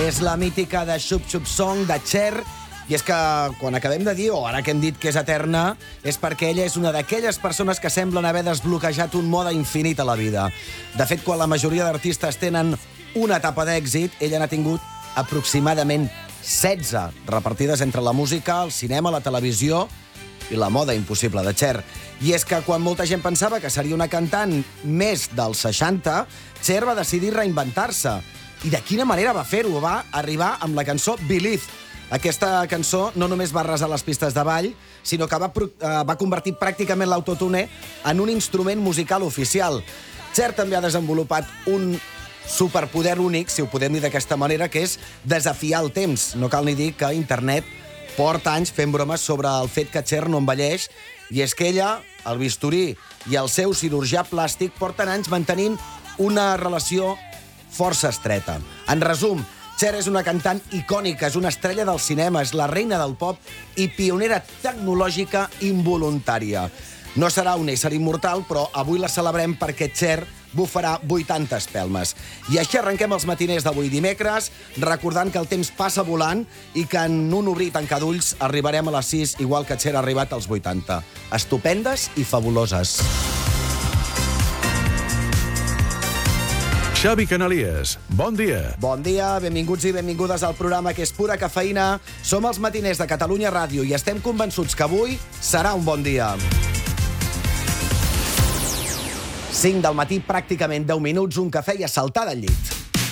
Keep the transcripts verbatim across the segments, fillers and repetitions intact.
És la mítica de Xup Xup Song, de Cher, i és que quan acabem de dir, o ara que hem dit que és eterna, és perquè ella és una d'aquelles persones que semblen haver desbloquejat un mode infinit a la vida. De fet, quan la majoria d'artistes tenen una etapa d'èxit, ella n'ha tingut aproximadament setze, repartides entre la música, el cinema, la televisió i la moda impossible de Cher. I és que quan molta gent pensava que seria una cantant més dels seixanta, Cher va decidir reinventar-se. I de quina manera va fer-ho? Va arribar amb la cançó Believe. Aquesta cançó no només va arrasar les pistes de ball, sinó que va, va convertir pràcticament l'autotune en un instrument musical oficial. Cher també ha desenvolupat un superpoder únic, si ho podem dir d'aquesta manera, que és desafiar el temps. No cal ni dir que internet porta anys fent bromes sobre el fet que Cher no envelleix, i és que ella, el bisturí i el seu cirurgià plàstic porten anys mantenint una relació força estreta. En resum, Cher és una cantant icònica, és una estrella del cinema, és la reina del pop i pionera tecnològica involuntària. No serà un ésser immortal, però avui la celebrem perquè Cher bufarà vuitanta espelmes. I així arrenquem els matiners d'avui dimecres, recordant que el temps passa volant i que en un obrir i tancar d'ulls arribarem a les sis, igual que Cher ha arribat als vuitanta. Estupendes i fabuloses. Xavi Canalies, bon dia. Bon dia, benvinguts i benvingudes al programa que és pura cafeïna. Som els matiners de Catalunya Ràdio i estem convençuts que avui serà un bon dia. cinc del matí, pràcticament deu minuts, un cafè i a saltar del llit.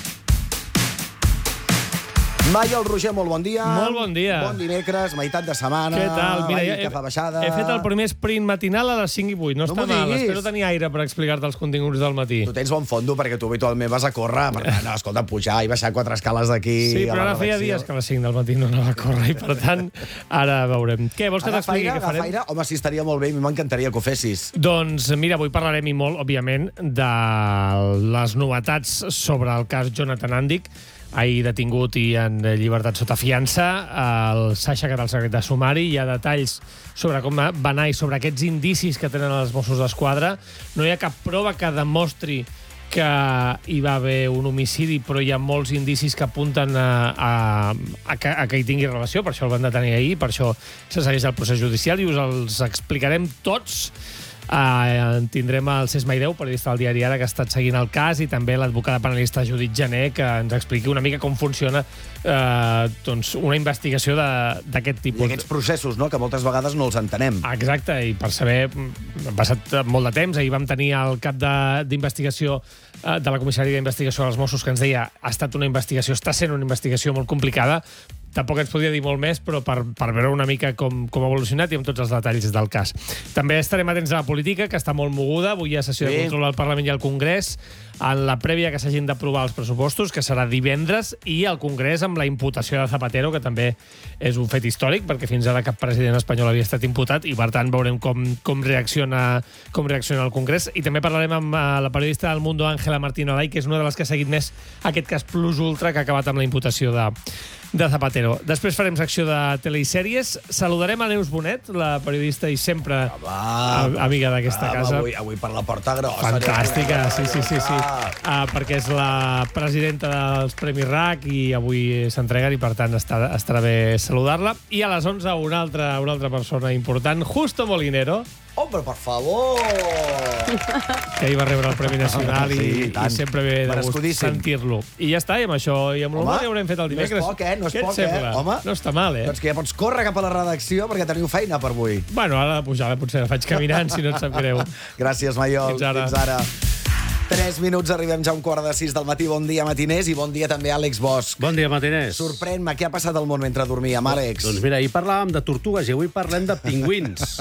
Maia, el Roger, molt bon dia. Molt bon dia. Bon dimecres, meitat de setmana. Què tal? Mira, Vai, he, cafè baixada. he fet el primer sprint matinal a les cinc i vuit. No, No està m'ho mal. diguis. Espero tenir aire per explicar-te els continguts del matí. Tu tens bon fondo perquè tu habitualment vas a córrer. Per tant, no, escolta, pujar i baixar quatre escales d'aquí. Sí, a però la ara feia redacció. dies que a les cinc del matí no anava a córrer i, per tant, ara veurem. Què, vols que t'expliqui què farem? Agafaire? Home, sí, estaria molt bé. A mi m'encantaria que ho fessis. Doncs, mira, avui parlarem i molt, òbviament, de les novetats sobre el cas Jonathan Andic, ahir detingut i en llibertat sota fiança. El s'ha aixecat el secret de sumari. Hi ha detalls sobre com va anar i sobre aquests indicis que tenen els Mossos d'Esquadra. No hi ha cap prova que demostri que hi va haver un homicidi, però hi ha molts indicis que apunten a, a, a, que, a que hi tingui relació. Per això el van detenir ahir, per això se segueix el procés judicial i us els explicarem tots. Uh, tindrem el Cesc Maideu, periodista del diari Ara, que ha estat seguint el cas, i també l'advocada penalista Judit Jané, que ens expliqui una mica com funciona uh, doncs una investigació d'aquest tipus. I aquests processos, no?, que moltes vegades no els entenem. Exacte, i per saber, ha passat molt de temps. Ahir vam tenir el cap d'investigació uh, de la comissaria d'investigació dels Mossos, que ens deia ha estat una investigació, està sent una investigació molt complicada. Tampoc ens podria dir molt més, però per, per veure una mica com, com ha evolucionat i amb tots els detalls del cas. També estarem atents a la política, que està molt moguda. Avui hi ha sessió sí. de control al Parlament i al Congrés, en la prèvia que s'hagin d'aprovar els pressupostos, que serà divendres, i al Congrés amb la imputació de Zapatero, que també és un fet històric, perquè fins ara cap president espanyol havia estat imputat, i per tant veurem com, com, reacciona, com reacciona el Congrés. I també parlarem amb la periodista del Mundo, Ángela Martín Olay, que és una de les que ha seguit més aquest cas plus ultra que ha acabat amb la imputació de de Zapatero. Després farem secció de telesèries. Saludarem a Neus Bonet, la periodista i sempre va, amiga d'aquesta casa. Avui, avui per la porta grossa. Fantàstica, sí, sí, sí, sí. Uh, perquè és la presidenta dels Premis R A C i avui s'entreguen i, per tant, estarà, estarà bé saludar-la. I a les onze una altra, una altra persona important, Justo Molinero. Hombre, per favor! Que ahir va rebre el Premi Nacional i, sí, i, i sempre ve de gust sentir-lo. I ja està, i amb això i amb l'humor ja haurem fet el dimecres. No és poc, eh? No és Què poc, et eh? Home, no està mal, eh? Doncs que ja pots córrer cap a la redacció perquè teniu feina per avui. Bueno, ara de pujar, potser la faig caminant, si no et sap greu. Gràcies, Maiol. Fins ara. Fins ara. Tres minuts, arribem ja a un quart de sis del matí. Bon dia, matiners, i bon dia també a Àlex Bosch. Bon dia, matiners. Sorprèn-me, què ha passat al món mentre dormíem, Àlex? Doncs mira, ahir parlàvem de tortugues i avui parlem de pingüins.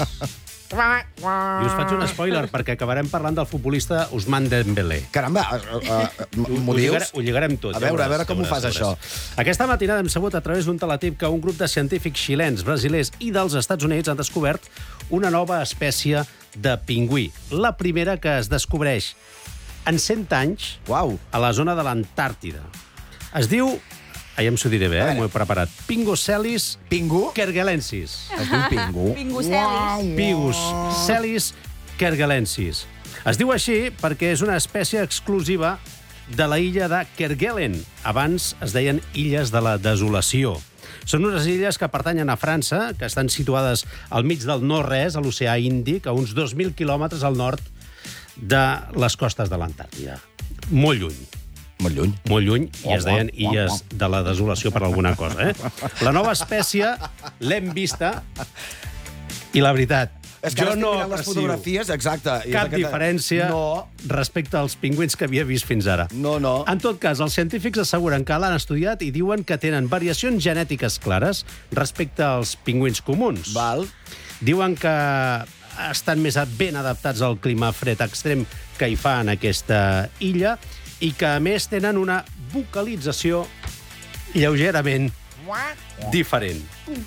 I us faig un spoiler, perquè acabarem parlant del futbolista Ousmane Dembélé. Caramba, uh, uh, m'ho dius? Lligar, ho lligarem tot. A veure, ja veuràs, a veure com ja ho fas, veuràs, això. Aquesta matinada hem sabut a través d'un teletip que un grup de científics xilens, brasilers i dels Estats Units han descobert una nova espècie de pingüí. La primera que es descobreix en cent anys Uau. a la zona de l'Antàrtida. Es diu... Aviam s'ho diré bé, eh? M'ho he preparat. Pingocelis Pingu? kerguelensis. Es diu pingu? Pingocelis. Pingocelis kerguelensis. Es diu així perquè és una espècie exclusiva de la illa de Kerguelen. Abans es deien Illes de la Desolació. Són unes illes que pertanyen a França, que estan situades al mig del no-res, a l'oceà Índic, a uns dos mil quilòmetres al nord de les costes de l'Antàrtida. Molt lluny. Molt lluny. Molt lluny, i es deien Illes de la Desolació per alguna cosa, eh? La nova espècie l'hem vista, i la veritat, És que jo ara estic no mirant les aprecio fotografies, exacte. i cap és aquesta- diferència No, respecte als pingüins que havia vist fins ara. no, no. En tot cas, els científics asseguren que l'han estudiat i diuen que tenen variacions genètiques clares respecte als pingüins comuns. Val. Diuen que estan més ben adaptats al clima fred extrem que hi fa en aquesta illa i que, a més, tenen una vocalització lleugerament diferent.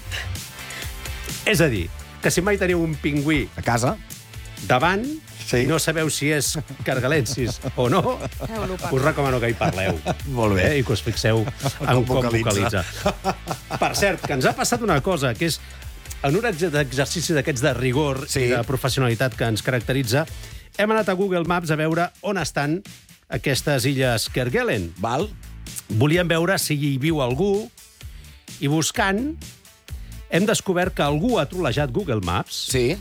És a dir, que si mai teniu un pingüí A casa? davant, Sí. i no sabeu si és cargalensis o no, us recomano que hi parleu. Molt bé. Eh? I que us fixeu en Com com vocalitza. vocalitza. Per cert, que ens ha passat una cosa, que és en un exercici d'aquests de rigor Sí. i de professionalitat que ens caracteritza, hem anat a Google Maps a veure on estan aquestes illes Kerguelen. Val? Volíem veure si hi viu algú i buscant hem descobert que algú ha trolejat Google Maps Sí.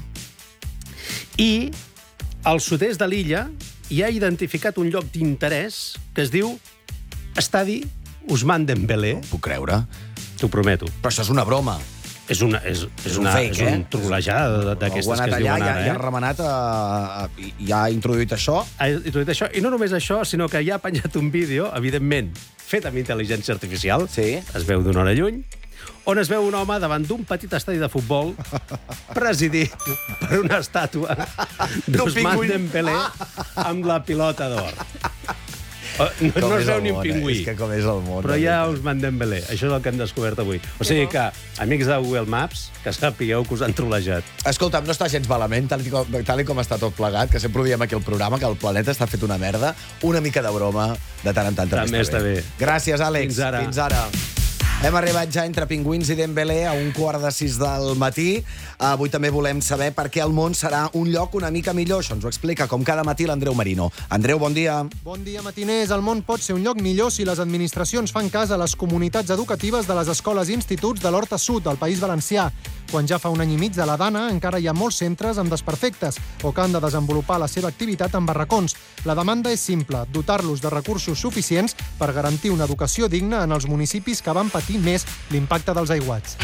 i al sud-est de l'illa hi ha identificat un lloc d'interès que es diu Estadi Ousmane Dembélé. Puc creure. T'ho prometo. Però això és una broma. És, una, és, és, un una, fake, és eh? un trolejada d'aquestes Algú ha que anat es allà diuen i ha, ara. i ha Eh? remenat a, a, i i ha introduït això. Ha introduït això. I no només això, sinó que ja ha penjat un vídeo, evidentment, fet amb intel·ligència artificial. Sí. Es veu d'una hora lluny, on es veu un home davant d'un petit estadi de futbol presidit per una estàtua d'Ousmane pingüí. Dembélé amb la pilota d'or. Oh, No, Com no és es veu el ni un món, eh? pingüí, És que com és el món. però hi ha Ousmane Dembélé. Això és el que hem descobert avui. O sigui que, amics de Google Maps, que sapigueu que us han trolejat. Escolta'm, no està gens malament, tal i, com, tal i com està tot plegat, que sempre ho diem aquí al programa, que el planeta està fet una merda. Una mica de broma, de tant en tant també, També està bé. Gràcies, Àlex. Fins ara. Fins ara. Hem arribat ja entre pingüins i Dembélé a un quart de sis del matí. Avui també volem saber per què el món serà un lloc una mica millor. Això ens ho explica, com cada matí, l'Andreu Marino. Andreu, bon dia. Bon dia, matiners. El món pot ser un lloc millor si les administracions fan cas a les comunitats educatives de les escoles i instituts de l'Horta Sud, del País Valencià. Quan ja fa un any i mig de la Dana, encara hi ha molts centres amb desperfectes o que han de desenvolupar la seva activitat en barracons. La demanda és simple, dotar-los de recursos suficients per garantir una educació digna en els municipis que van patir més l'impacte dels aiguats.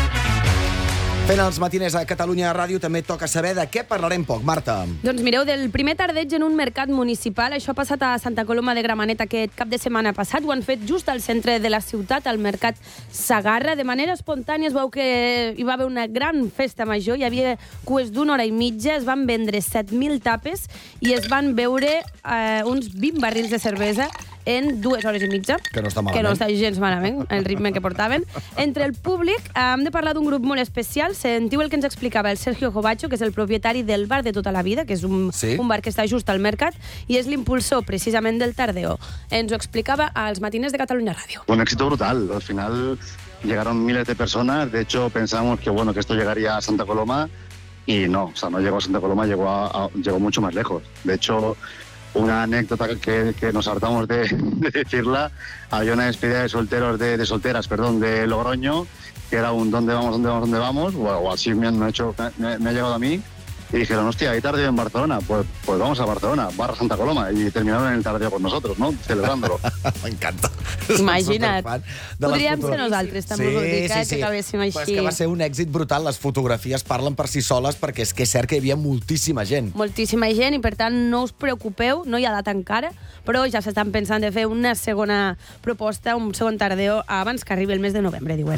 Fent els matiners a Catalunya Ràdio també toca saber de què parlarem poc. Marta. Doncs mireu, del primer tardeig en un mercat municipal, això ha passat a Santa Coloma de Gramenet aquest cap de setmana passat, ho han fet just al centre de la ciutat, al mercat Sagarra. De manera espontània es veu que hi va haver una gran festa major, hi havia cues d'una hora i mitja, es van vendre set mil tapes i es van beure eh, uns vint barrils de cervesa en dues hores i mitja. Que no està malament. Que no està gens malament, el ritme que portaven. Entre el públic eh, hem de parlar d'un grup molt especial. Sentiu el que ens explicava el Sergio Jovacho, que és el propietari del bar de tota la vida, que és un, Sí. un bar que està just al mercat, i és l'impulsor precisament del Tardeo. Ens ho explicava als matiners de Catalunya Ràdio. Un éxito brutal. Al final llegaron miles de personas. De hecho, pensamos que bueno que esto llegaría a Santa Coloma y no, o sea, no llegó a Santa Coloma, llegó, a, a, llegó mucho más lejos. De hecho, una anécdota que, que nos hartamos de, de decirla, había una despedida de solteros, de, de solteras, perdón, de Logroño, que era un ¿dónde vamos, dónde vamos, dónde vamos? O, o así me, han hecho, me, me ha llegado a mí. Y dijeron, hostia, hay tardeo en Barcelona. Pues, pues vamos a Barcelona, barra Santa Coloma. Y terminaron en el tardeo con nosotros, ¿no? Celebrándolo. M'encanta. Imagina't. Superfan de les Podríem ser fotografies. nosaltres, també us ho dic, eh, que acabéssim Però és així. que va ser un èxit brutal. Les fotografies parlen per si soles, perquè és que és cert que hi havia moltíssima gent. Moltíssima gent i, per tant, no us preocupeu, no hi ha data encara, però ja s'estan pensant de fer una segona proposta, un segon tardeo, abans que arribi el mes de novembre, diuen.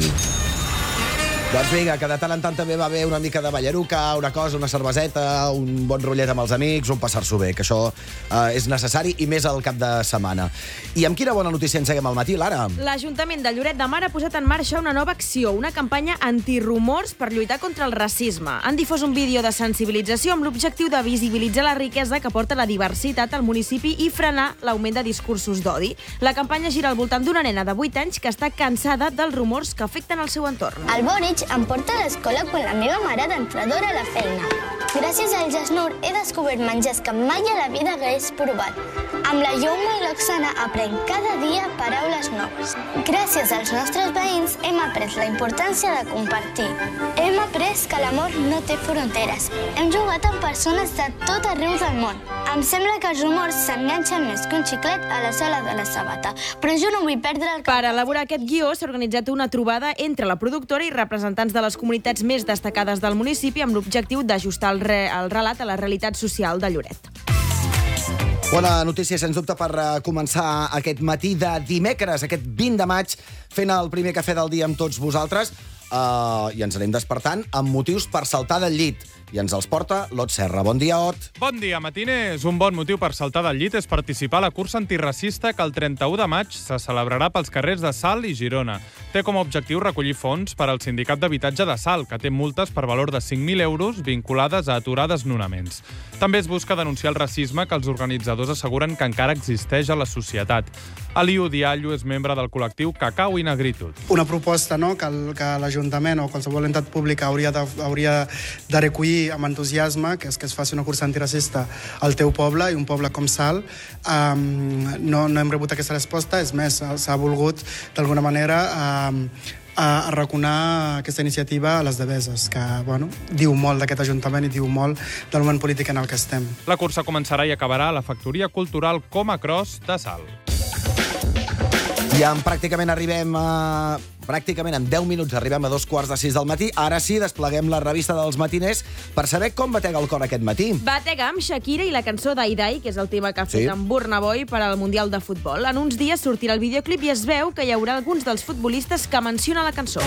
Doncs vinga, que de tant en tant també va haver una mica de ballaruca, una cosa, una cerveseta, un bon rotllet amb els amics, un passar-s'ho bé, que això eh, és necessari i més al cap de setmana. I amb quina bona notícia enceguem al matí, Lara? L'Ajuntament de Lloret de Mar ha posat en marxa una nova acció, una campanya antirumors per lluitar contra el racisme. Han difós un vídeo de sensibilització amb l'objectiu de visibilitzar la riquesa que porta la diversitat al municipi i frenar l'augment de discursos d'odi. La campanya gira al voltant d'una nena de vuit anys que està cansada dels rumors que afecten el seu entorn. El Boric em porta a l'escola quan la meva mare d'entradora a la feina. Gràcies al Jasnur he descobert menjars que mai a la vida hagués provat. Amb la Youma i l'Oxana aprenc cada dia paraules noves. Gràcies als nostres veïns hem après la importància de compartir. Hem après que l'amor no té fronteres. Hem jugat amb persones de tot arreu del món. Em sembla que els rumors s'enganxen més que un xiclet a la sola de la sabata, però jo no vull perdre el cap. Per elaborar aquest guió s'ha organitzat una trobada entre la productora i representants de les comunitats més destacades del municipi amb l'objectiu d'ajustar el, re, el relat a la realitat social de Lloret. Bona notícia, sens dubte, per uh, començar aquest matí de dimecres, aquest vint de maig, fent el primer cafè del dia amb tots vosaltres. Uh, I ens anem despertant amb motius per saltar del llit. I ens els porta l'Ot Serra. Bon dia, Ot. Bon dia, matiners. Un bon motiu per saltar del llit és participar a la cursa antiracista que el trenta-u de maig se celebrarà pels carrers de Salt i Girona. Té com a objectiu recollir fons per al Sindicat d'Habitatge de Salt, que té multes per valor de cinc mil euros vinculades a aturar desnonaments. També es busca denunciar el racisme que els organitzadors asseguren que encara existeix a la societat. Aliu Diallo és membre del col·lectiu Cacau i Negritud. Una proposta, no?, que, el, que l'Ajuntament o qualsevol entitat pública hauria de, hauria de recollir amb entusiasme, que és que es faci una cursa antiracista al teu poble, i un poble com Salt. Um, no, no hem rebut aquesta resposta, és més, s'ha volgut d'alguna manera um, a arraconar aquesta iniciativa a les Deveses, que bueno, diu molt d'aquest Ajuntament i diu molt del moment polític en el que estem. La cursa començarà i acabarà a la Factoria Cultural Coma Cross de Salt. I en pràcticament arribem a... Pràcticament en deu minuts arribem a dos quarts de sis del matí. Ara sí, despleguem la revista dels matiners per saber com batega el cor aquest matí. Batega amb Shakira i la cançó d'Ai Dai, que és el tema que ha fet Sí. amb Burna Boy per al Mundial de Futbol. En uns dies sortirà el videoclip i es veu que hi haurà alguns dels futbolistes que menciona la cançó.